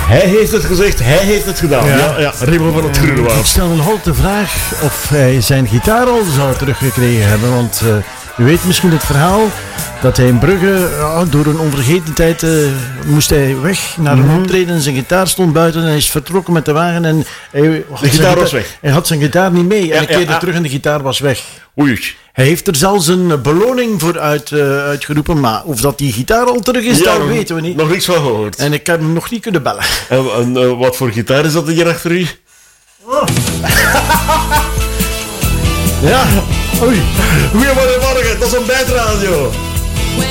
Hij heeft het gezegd, hij heeft het gedaan. Ja, Remo van het Groene Woud. Ik stel me nog altijd de vraag of hij zijn gitaar al zou teruggekregen hebben. Want u weet misschien het verhaal dat hij in Brugge door een onvergeten tijd moest hij weg naar een optreden. Zijn gitaar stond buiten en hij is vertrokken met de wagen. En de gitaar was weg. Hij had zijn gitaar niet mee en hij keerde terug en de gitaar was weg. Oei. Hij heeft er zelfs een beloning voor uitgeroepen, maar of dat die gitaar al terug is, dat weten we niet. Nog niks van gehoord. En ik heb hem nog niet kunnen bellen. En wat voor gitaar is dat hier achter u? Oh. Ja. Oei. Goedemorgen, dat is een bijdradio.